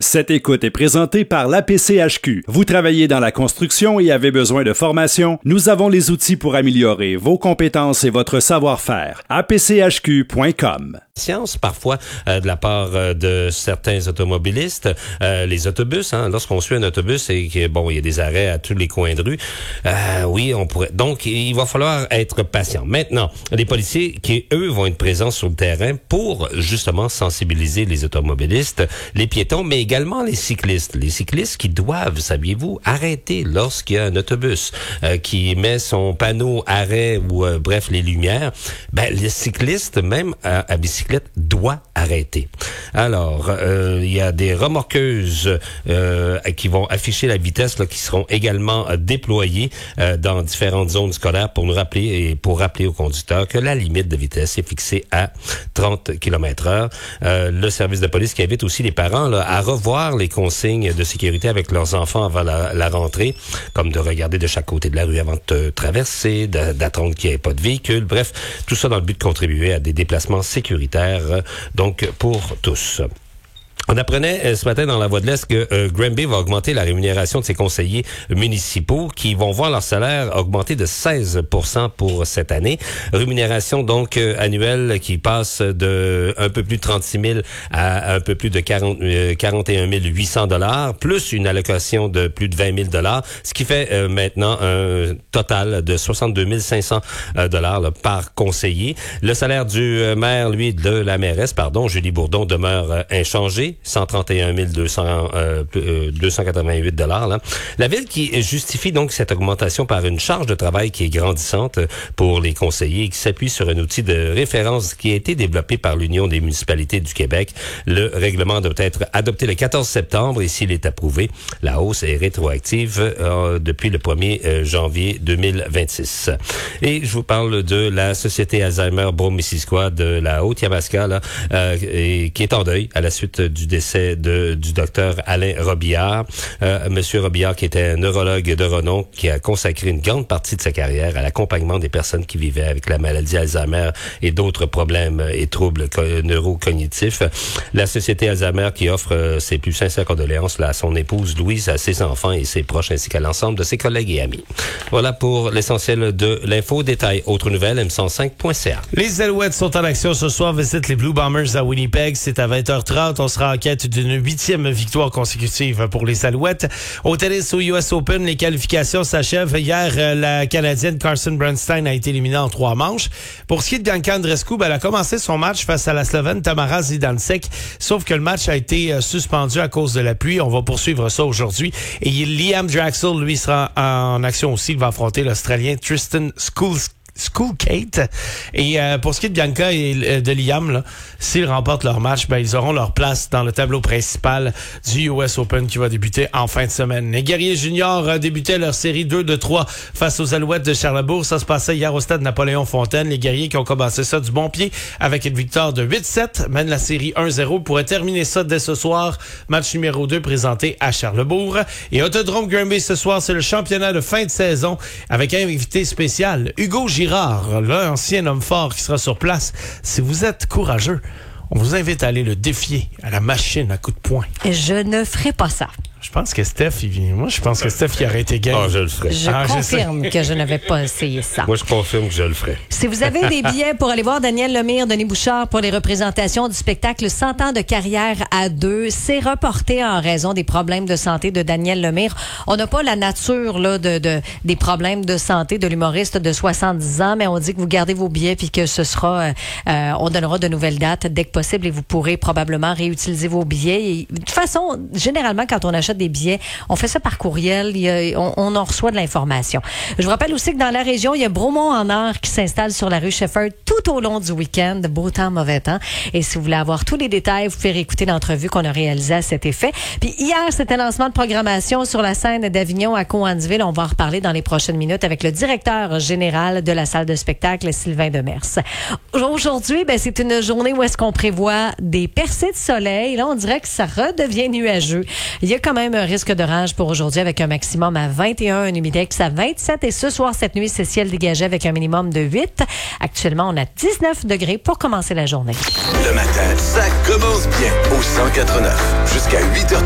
Cette écoute est présentée par l'APCHQ. Vous travaillez dans la construction et avez besoin de formation? Nous avons les outils pour améliorer vos compétences et votre savoir-faire. apchq.com. Science parfois de la part de certains automobilistes, les autobus, lorsqu'on suit un autobus et que il y a des arrêts à tous les coins de rue, oui, on pourrait. Donc il va falloir être patient. Maintenant, les policiers qui eux vont être présents sur le terrain pour justement sensibiliser les automobilistes, les piétons, mais également les cyclistes. Les cyclistes qui doivent, saviez-vous, arrêter lorsqu'il y a un autobus qui met son panneau arrêt ou bref les lumières. Les cyclistes même à bicyclette doit arrêter. Alors, il y a des remorqueuses qui vont afficher la vitesse qui seront également déployées dans différentes zones scolaires pour nous rappeler et pour rappeler aux conducteurs que la limite de vitesse est fixée à 30 km/h. Le service de police qui invite aussi les parents à revoir les consignes de sécurité avec leurs enfants avant la rentrée, comme de regarder de chaque côté de la rue avant de traverser, d'attendre qu'il n'y ait pas de véhicule. Bref, tout ça dans le but de contribuer à des déplacements sécuritaires, donc pour tous. On apprenait ce matin dans la Voix de l'Est que Granby va augmenter la rémunération de ses conseillers municipaux qui vont voir leur salaire augmenter de 16% pour cette année. Rémunération donc annuelle qui passe de un peu plus de 36 000 à un peu plus de 41 800 $, plus une allocation de plus de 20 000 $, ce qui fait maintenant un total de 62 500 $ par conseiller. Le salaire du maire, lui, de la mairesse, Julie Bourdon, demeure inchangé. 131 288 $. La ville qui justifie donc cette augmentation par une charge de travail qui est grandissante pour les conseillers et qui s'appuie sur un outil de référence qui a été développé par l'Union des municipalités du Québec. Le règlement doit être adopté le 14 septembre et s'il est approuvé, la hausse est rétroactive depuis le 1er janvier 2026. Et je vous parle de la Société Alzheimer Brome-Missisquoi de la Haute-Yamaska qui est en deuil à la suite du décès du docteur Alain Robillard. Monsieur Robillard, qui était un neurologue de renom, qui a consacré une grande partie de sa carrière à l'accompagnement des personnes qui vivaient avec la maladie Alzheimer et d'autres problèmes et troubles neurocognitifs. La Société Alzheimer qui offre ses plus sincères condoléances à son épouse Louise, à ses enfants et ses proches, ainsi qu'à l'ensemble de ses collègues et amis. Voilà pour l'essentiel de l'info. Détail, autre nouvelle, m105.ca. Les Alouettes sont en action ce soir, visitent les Blue Bombers à Winnipeg. C'est à 20h30. On sera en quête d'une 8e victoire consécutive pour les Alouettes. Au tennis, au US Open, les qualifications s'achèvent. Hier, la Canadienne Carson Brandstein a été éliminée en 3 manches. Pour ce qui est de Bianca Andreescu, elle a commencé son match face à la Slovène Tamara Zidansek, sauf que le match a été suspendu à cause de la pluie. On va poursuivre ça aujourd'hui. Et Liam Draxl, lui, sera en action aussi. Il va affronter l'Australien Tristan Schoolkate. Et pour ce qui est de Bianca et de Liam, s'ils remportent leur match, ils auront leur place dans le tableau principal du US Open qui va débuter en fin de semaine. Les Guerriers juniors débutaient leur série 2-3 face aux Alouettes de Charlebourg. Ça se passait hier au stade Napoléon-Fontaine. Les Guerriers qui ont commencé ça du bon pied avec une victoire de 8-7 mènent la série 1-0. Pourraient terminer ça dès ce soir. Match numéro 2 présenté à Charlebourg. Et Autodrome Granby ce soir, c'est le championnat de fin de saison avec un invité spécial, Hugo Girard, l'ancien homme fort qui sera sur place. Si vous êtes courageux, on vous invite à aller le défier à la machine à coups de poing. Je ne ferai pas ça. Je pense que Steph, il aurait été game. Je le ferai. Je confirme que je n'avais pas essayé ça. Moi, je confirme que je le ferai. Si vous avez des billets pour aller voir Daniel Lemire, Denis Bouchard pour les représentations du spectacle 100 ans de carrière à 2, c'est reporté en raison des problèmes de santé de Daniel Lemire. On n'a pas la nature des problèmes de santé de l'humoriste de 70 ans, mais on dit que vous gardez vos billets puis que ce sera, on donnera de nouvelles dates dès que possible et vous pourrez probablement réutiliser vos billets. Et, de toute façon, généralement, quand on achète des billets, on fait ça par courriel, on en reçoit de l'information. Je vous rappelle aussi que dans la région, il y a Bromont en Or qui s'installe sur la rue Shefford tout au long du week-end, beau temps, mauvais temps. Et si vous voulez avoir tous les détails, vous pouvez réécouter l'entrevue qu'on a réalisée à cet effet. Puis hier, c'était lancement de programmation sur la scène d'Avignon à Cowansville. On va en reparler dans les prochaines minutes avec le directeur général de la salle de spectacle, Sylvain Demers. Aujourd'hui, c'est une journée où est-ce qu'on prévoit des percées de soleil. Là, on dirait que ça redevient nuageux. Il y a quand même un risque d'orage pour aujourd'hui avec un maximum à 21, un humidex à 27. Et ce soir, cette nuit, c'est ciel dégagé avec un minimum de 8. Actuellement, on a 19 degrés pour commencer la journée. Le matin, ça commence bien au 104.9 jusqu'à 8h.